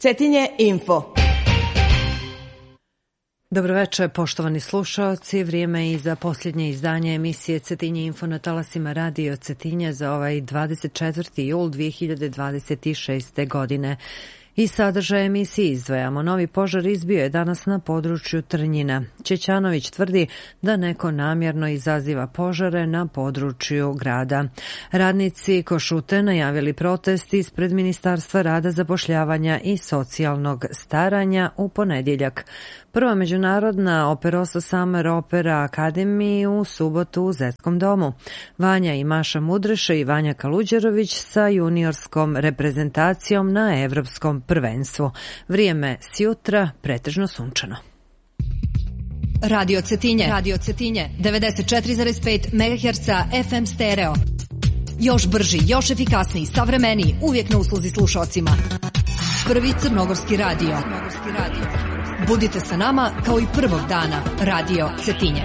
Cetinje Info. Dobroveče, poštovani slušaoci. Vrijeme i za posljednje izdanje emisije Cetinje Info na talasima Radio Cetinje za ovaj 24. jul 2026. godine. I sadržaj emisije izdvajamo. Novi požar izbio je danas na području Trnjina. Ćećanović tvrdi da neko namjerno izaziva požare na području grada. Radnici Košute najavili protest ispred Ministarstva rada, zapošljavanja i socijalnog staranja u ponedjeljak. Prva međunarodna Operosa Summer Opera Academy u subotu u Zetskom domu. Vanja i Maša Mudreša i Vanja Kaluđerović sa juniorskom reprezentacijom na Evropskom prvenstvu. Vrijeme sjutra pretežno sunčano. Radio Cetinje 94,5 MHz FM stereo. Još brži, još efikasniji, savremeniji, uvijek na usluzi slušalcima. Prvi crnogorski radio. Budite sa nama kao i prvog dana. Radio Cetinje.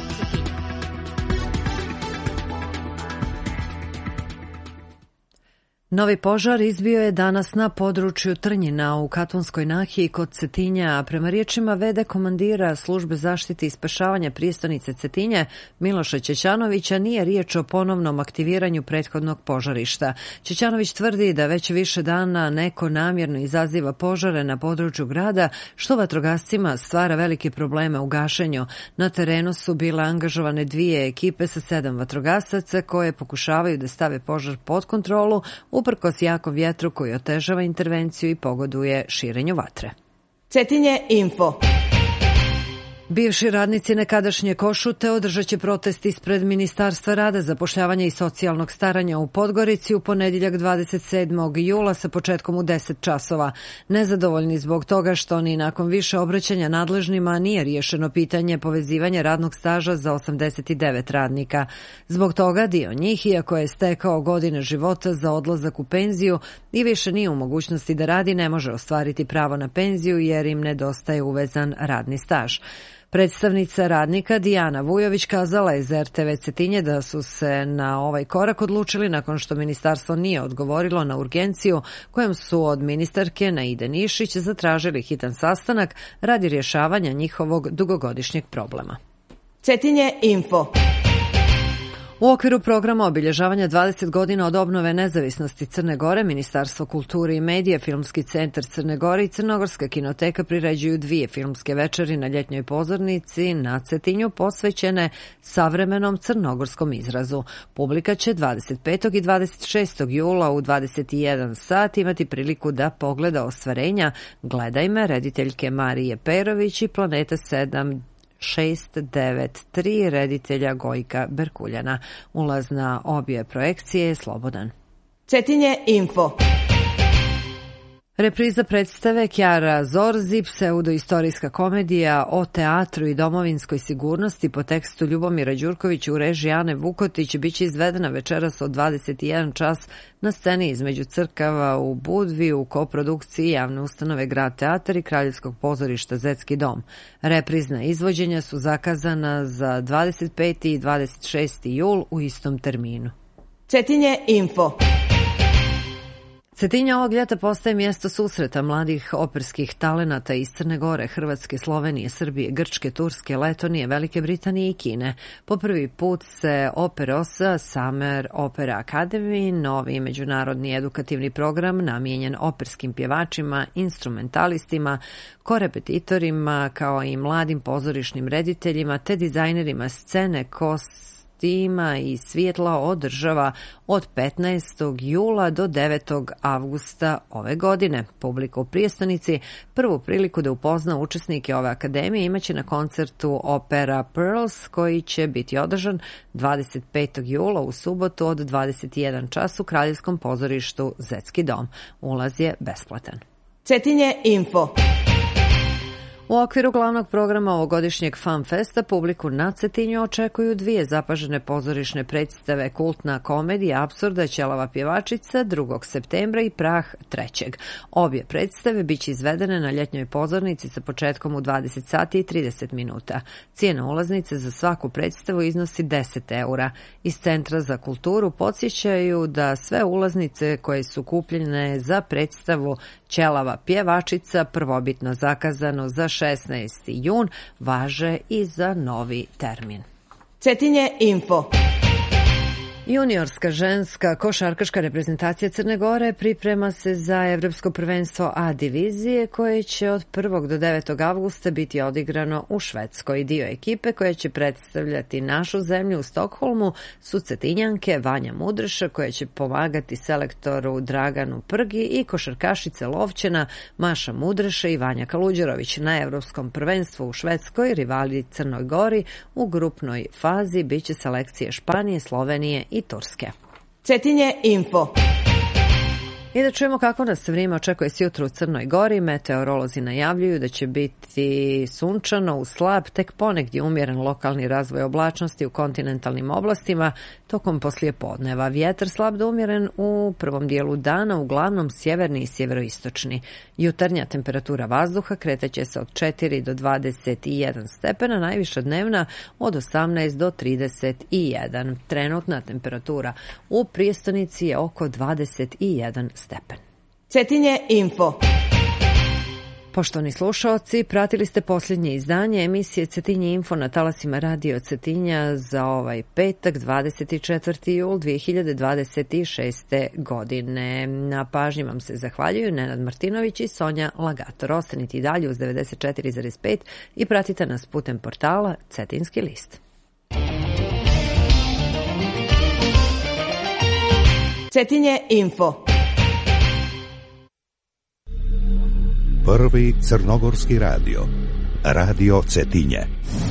Novi požar izbio je danas na području Trnjina u Katunskoj nahiji kod Cetinja, a prema riječima v.d. komandira službe zaštite i spašavanja prijestolnice Cetinje Miloša Ćećanovića nije riječ o ponovnom aktiviranju prethodnog požarišta. Ćećanović tvrdi da već više dana neko namjerno izaziva požare na području grada, što vatrogascima stvara velike probleme u gašenju. Na terenu su bile angažovane 2 ekipe sa 7 vatrogasaca koje pokušavaju da stave požar pod kontrolu, uprkos jakom vjetru koji otežava intervenciju i pogoduje širenju vatre. Cetinje Info. Bivši radnici nekadašnje Košute održat će protest ispred Ministarstva rada, zapošljavanja i socijalnog staranja u Podgorici u ponedjeljak 27. jula sa početkom u 10 časova. Nezadovoljni zbog toga što ni nakon više obraćanja nadležnima nije riješeno pitanje povezivanja radnog staža za 89 radnika. Zbog toga dio njih, iako je stekao godine života za odlazak u penziju i više nije u mogućnosti da radi, ne može ostvariti pravo na penziju jer im nedostaje uvezan radni staž. Predstavnica radnika Dijana Vujović kazala je za RTV Cetinje da su se na ovaj korak odlučili nakon što ministarstvo nije odgovorilo na urgenciju kojom su od ministarke Naide Nišić zatražili hitan sastanak radi rješavanja njihovog dugogodišnjeg problema. Cetinje Info. U okviru programa obilježavanja 20 godina od obnove nezavisnosti Crne Gore, Ministarstvo kulture i medija, Filmski centar Crne Gore i Crnogorska kinoteka priređuju 2 filmske večeri na ljetnjoj pozornici na Cetinju posvećene savremenom crnogorskom izrazu. Publika će 25. i 26. jula u 21 sat imati priliku da pogleda ostvarenja Gledaj me, rediteljke Marije Perović i Planeta 7-6-9-3 reditelja Gojka Berkuljana. Ulaz na obje projekcije je slobodan. Cetinje Info. Repriza predstave Kjara Zorzi, pseudoistorijska komedija o teatru i domovinskoj sigurnosti po tekstu Ljubomira Đurkovića u režiji Ane Vukotić biće izvedena večeras od 21 čas na sceni između crkava u Budvi u koprodukciji javne ustanove Grad teatar i Kraljevskog pozorišta Zetski dom. Reprizna izvođenja su zakazana za 25. i 26. jul u istom terminu. Cetinje Info. Cetinje ovog ljeta postaje mjesto susreta mladih operskih talenata iz Crne Gore, Hrvatske, Slovenije, Srbije, Grčke, Turske, Letonije, Velike Britanije i Kine. Po prvi put se Operosa Summer Opera Academy, novi međunarodni edukativni program namijenjen operskim pjevačima, instrumentalistima, korepetitorima, kao i mladim pozorišnim rediteljima te dizajnerima scene, kostima i svjetla održava od 15. jula do 9. avgusta ove godine. Publika u prijestolnici prvu priliku da upozna učesnike ove akademije imaće na koncertu Opera Pearls koji će biti održan 25. jula u subotu od 21 čas u Kraljevskom pozorištu Zetski dom. Ulaz je besplatan. Cetinje Info. U okviru glavnog programa ovogodišnjeg Fan Festa publiku na Cetinju očekuju dvije zapažene pozorišne predstave, kultna komedija Apsurda Ćelava pjevačica 2. septembra i Prah 3. Obje predstave biće izvedene na ljetnjoj pozornici sa početkom u 20 sati i 30 minuta. Cijena ulaznice za svaku predstavu iznosi 10 eura. Iz Centra za kulturu podsjećaju da sve ulaznice koje su kupljene za predstavu Ćelava pjevačica prvobitno zakazano za 16. jun važe i za novi termin. Cetinje Info. Juniorska ženska košarkaška reprezentacija Crne Gore priprema se za Evropsko prvenstvo A divizije koje će od 1. do 9. avgusta biti odigrano u Švedskoj. Dio ekipe koja će predstavljati našu zemlju u Stokholmu su Cetinjanke Vanja Mudrša koja će pomagati selektoru Draganu Prgi i košarkašice Lovćena Maša Mudrša i Vanja Kaluđerović. Na Evropskom prvenstvu u Švedskoj rivali Crnoj Gori u grupnoj fazi biće selekcije Španije, Slovenije i Turske. Cetinje Info. I da čujemo kako nas vrijeme očekuje sjutro u Crnoj Gori. Meteorolozi najavljuju da će biti sunčano u slab, tek ponegdje umjeren lokalni razvoj oblačnosti u kontinentalnim oblastima tokom poslijepodneva. Vjetar slab do umjeren u prvom dijelu dana, uglavnom sjeverni i sjeveroistočni. Jutarnja temperatura vazduha kretaće se od 4 do 21 stepena, najviša dnevna od 18 do 31. Trenutna temperatura u prijestonici je oko 21 stepen. Cetinje Info. Poštovani slušaoci, pratili ste posljednje izdanje emisije Cetinje Info na talasima Radio Cetinja za ovaj petak 24. jul 2026. godine. Na pažnji vam se zahvaljuju Nenad Martinović i Sonja Lagator. Ostanite i dalje uz 94,5 i pratite nas putem portala Cetinski list. Cetinje Info. Prvi crnogorski radio, Radio Cetinje.